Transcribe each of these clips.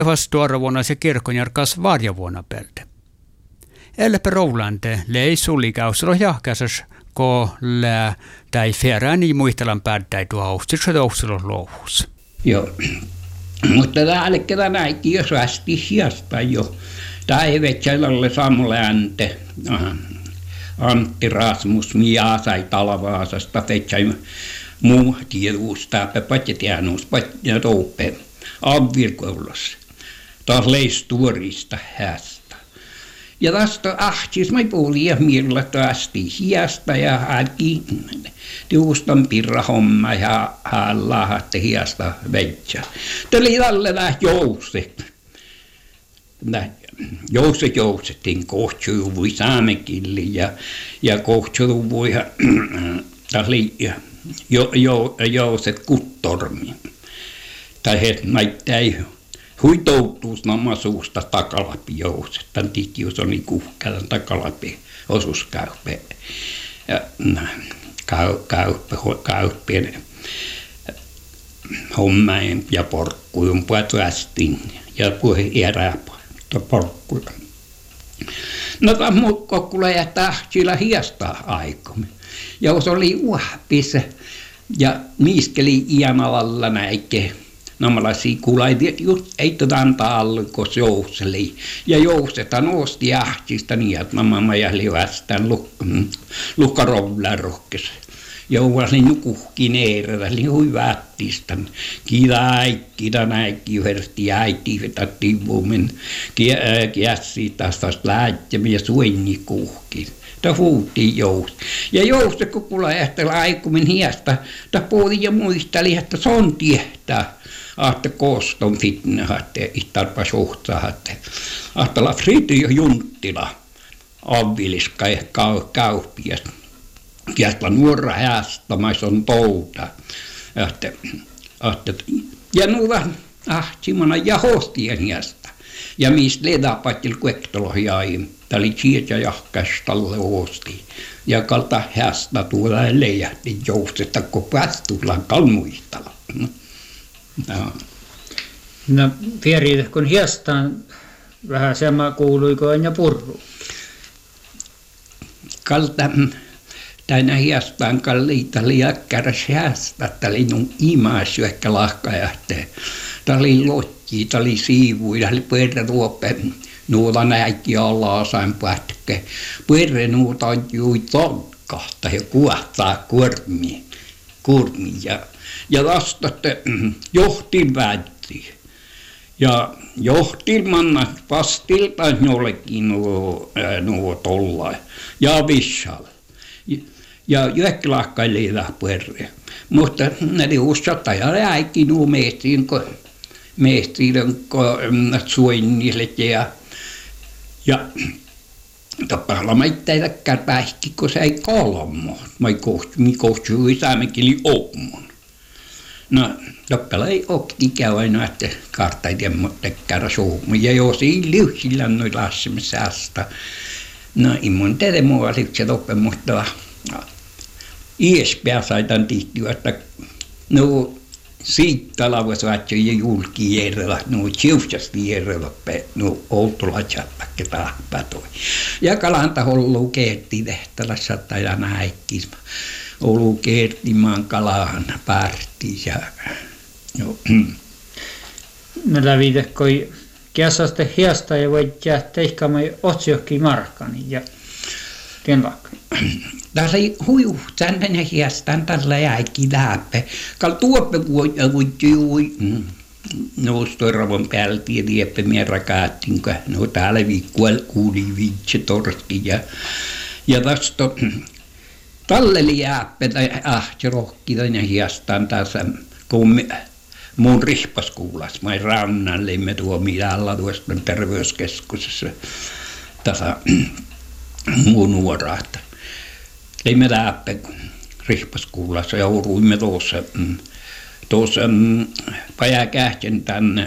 Vastuora vuonna se kirkonjarkas varjavuonna pelde. Ellepä roulante lei sullikäysro jahkäsös ko lää tai ferääni muistelan päättäi tuohustus touhsulos louhus. Joo, mutta täällä näikin jos västi hiasta jo. Tää ei vetsälälle Samulle Ante, Antti Rasmus, Mia sai Talvaasasta, vetsäi muu tieduustaa, patjatianuus, patja toupe, avvirkoulussa. Taas leistuorista hästä. Ja tästä ahtis mai puoli ja millä tästi hiasta ja hänkin tiustan pirra homma ja hän lahatte hiasta vetsä. Tuli tälle nää jouset. Jousettiin kohtsujuvui saamekilli ja kohtsujuvui oli jouset kuttormi. Tai he näittäi huitoutuus nämä suusta takalapi jouset. Tän tihtius oli kuhkälän takalapi osuuskäyppe. Ja käyppien hommain ja porkkuun puhutuästin ja puhui erääpä porkkuja. No tämä mukkokkulle ja tähtsillä hiestaa aikommin. Jos oli uahpissa ja miskeli iänalalla näikke. Namalaisia kuulai ei antaa allikos jouseli. Ja jouseta nosti ahtista niin, että mamma jäli västään lukkarovla rohkes. Jouvasin nukuhkin eerätä, oli hui vättistan. Kiita näikki yhdestä äiti vetättiin vuomen kiässiä taas lähtemiä suenni kuhkin. Tämä huutiin jousta. Ja jousta kun kuulee ehtellä aikumin hiestä, tämä puoli ja muisteli, että se on tietää. Ahte kooston fitne, ahte ittarpa suhtaa, ahte la Fritjo Junttila, avviliska ja kauppias. Kiestla nuora häästämäis on touta. Ja nuuda ahtimana ja hostien hiesta. Ja mistä ledapattil kuektolohjai, tali sieltä jahkastalle osti. Ja kalta häästä tuolla leijähti joustetta, kun päästullaan kalmuistalla. No Pieri, kun hiestaan vähän sama kuuluiko aina purru? Kalta tänä hiestaan kalliita liäkkäräs hiesta, että oli nun imaisi ehkä lahkajahteen. Tämä oli lotti, tämä oli siivui, tämä oli perruope, nuuta näikki alasain pätke. Perre nuuta on jui tonkahta ja kuahtaa kurmi ja tästä johtin väitti. Ja johtin manna pastilta jollekin nuo tollain. Ja vissal. Ja jyökkilahkaili perre. Mutta ne uskottaa ja äikki nuo mestiiden suenniset ja tappalla mä itseäkään päihki, kun se ei kolmo. Mä kohtui saamekin oppimon. No, tappalla ei okti käy aina, että kartta ei tiedä, mutta käydä suomi. Ja jos ei liuksilla noin lassemisesta. No, immun teille mua sitten toppe, mutta iespää saitan tihtyä, että no siitä lavas vaatsi ja julki järjellä, no siuksasti järjellä, no oltulatsappakke tahpatoi. Ja kalanta hollu keerti tehtälässä ja näikkis. Olu keertimaan kalahan partiin ja no. No lävitekoi kiasaste hiasta ja voit jää teikkaamai otsiokki markkani ja kenlakka. Tässä ei huju, tänne hiastaan tällä jäikki läpi. Kal tuoppe vuoi noustoiravon päälti ja lieppe mierakaattiin, no täällä kuuli viitsi torsti ja tästä tälle liäppe tai rohki tänne hiastaan tässä kun mun rihpaskuulas, mä rannalle me tuo mitalla tuosta terveyskeskuksessa tässä mun nuoraat. Leimme läppe rihpaskuulassa ja uruimme tuossa Pajakähtjen tänne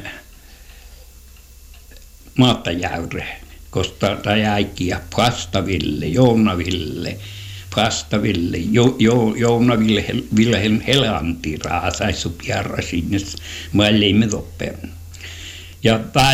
Maattajäyre, koska tämä jäikki ja Prastaville, Jounaville, Jouna Vilhelm Helanti raasaisu piarra sinne, mä leimme toppe. Ja